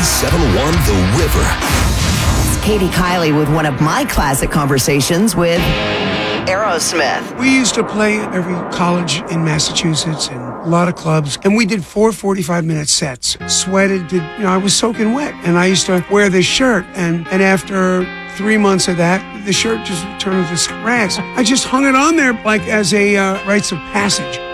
97.1 The River. It's Katie Kiley with one of my classic conversations with Aerosmith. We used to play every college in Massachusetts and a lot of clubs, and we did 4 45-minute sets. Sweated, I was soaking wet, and I used to wear this shirt, and after 3 months of that, the shirt just turned into rags. I just hung it on there like as a rites of passage.